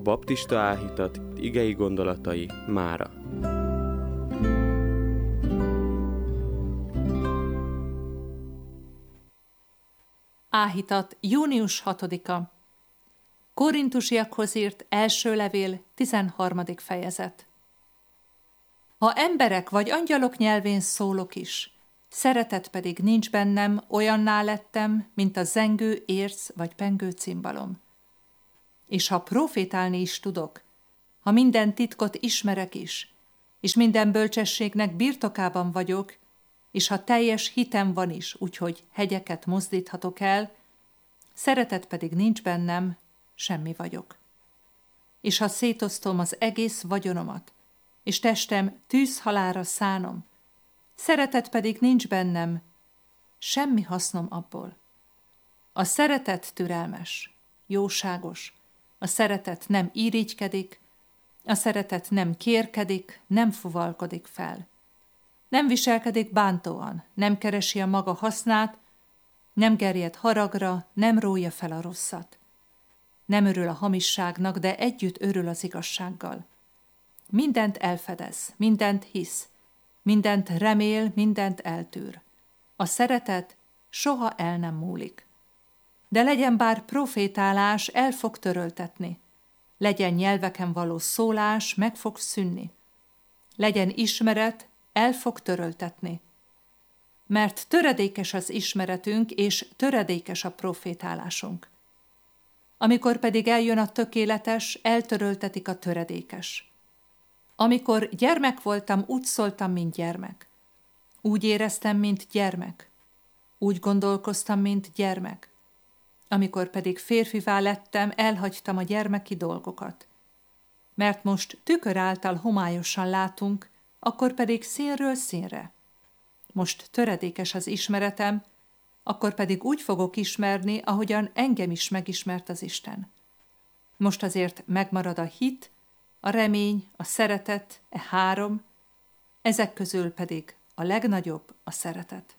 baptista áhítat igei gondolatai mára. Áhítat, június 6-a. Korintusiakhoz írt első levél, 13. fejezet. Ha emberek vagy angyalok nyelvén szólok is, szeretet pedig nincs bennem, olyanná lettem, mint a zengő érc vagy pengő cimbalom. És ha profétálni is tudok, ha minden titkot ismerek is, és minden bölcsességnek birtokában vagyok, és ha teljes hitem van is, úgyhogy hegyeket mozdíthatok el, szeretet pedig nincs bennem, semmi vagyok. És ha szétosztom az egész vagyonomat, és testem tűzhalálra szánom, szeretet pedig nincs bennem, semmi hasznom abból. A szeretet türelmes, jóságos, a szeretet nem irigykedik, a szeretet nem kérkedik, nem fuvalkodik fel. Nem viselkedik bántóan, nem keresi a maga hasznát, nem gerjed haragra, nem rója fel a rosszat. Nem örül a hamisságnak, de együtt örül az igazsággal. Mindent elfedez, mindent hisz, mindent remél, mindent eltűr. A szeretet soha el nem múlik. De legyen bár profétálás, el fog töröltetni. Legyen nyelveken való szólás, meg fog szűnni. Legyen ismeret, el fog töröltetni. Mert töredékes az ismeretünk, és töredékes a profétálásunk. Amikor pedig eljön a tökéletes, eltöröltetik a töredékes. Amikor gyermek voltam, úgy szóltam, mint gyermek. Úgy éreztem, mint gyermek. Úgy gondolkoztam, mint gyermek. Amikor pedig férfivá lettem, elhagytam a gyermeki dolgokat. Mert most tükör által homályosan látunk, akkor pedig színről színre. Most töredékes az ismeretem, akkor pedig úgy fogok ismerni, ahogyan engem is megismert az Isten. Most azért megmarad a hit, a remény, a szeretet, három, ezek közül pedig a legnagyobb a szeretet.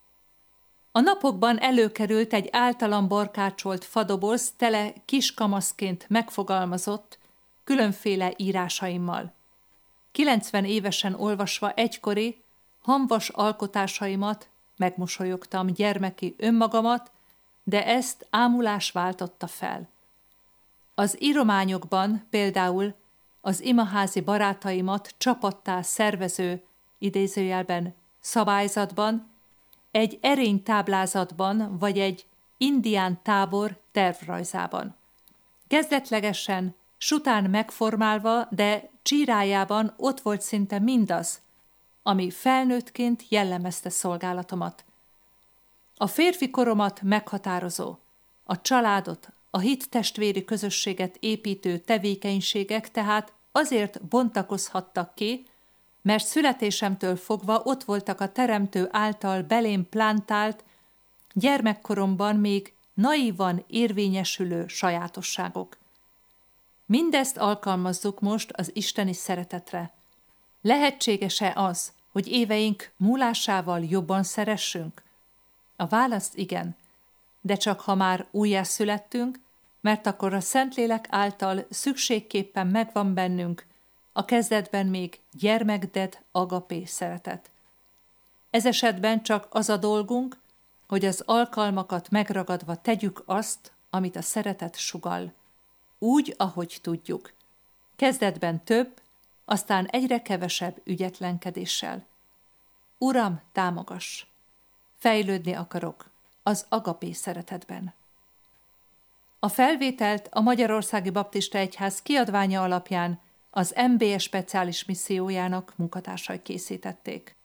A napokban előkerült egy általam barkácsolt fadoboz, tele kiskamaszként megfogalmazott, különféle írásaimmal. 90 évesen olvasva egykori, hamvas alkotásaimat, megmosolyogtam gyermeki önmagamat, de ezt ámulás váltotta fel. Az írományokban például az imaházi barátaimat csapattá szervező, idézőjelben szabályzatban, egy erénytáblázatban vagy egy indián tábor tervrajzában. Kezdetlegesen, sután megformálva, de csírájában ott volt szinte mindaz, ami felnőttként jellemezte szolgálatomat. A férfi koromat meghatározó, a családot, a hittestvéri közösséget építő tevékenységek tehát azért bontakozhattak ki, mert születésemtől fogva ott voltak a Teremtő által belém plántált, gyermekkoromban még naívan érvényesülő sajátosságok. Mindezt alkalmazzuk most az isteni szeretetre. Lehetséges-e az, hogy éveink múlásával jobban szeressünk? A válasz igen, de csak ha már újjászülettünk, mert akkor a Szentlélek által szükségképpen megvan bennünk a kezdetben még gyermekded agapé szeretet. Ez esetben csak az a dolgunk, hogy az alkalmakat megragadva tegyük azt, amit a szeretet sugall. Úgy, ahogy tudjuk. Kezdetben több, aztán egyre kevesebb ügyetlenkedéssel. Uram, támogass! Fejlődni akarok az agapé szeretetben. A felvételt a Magyarországi Baptista Egyház kiadványa alapján az MBE speciális missziójának munkatársai készítették.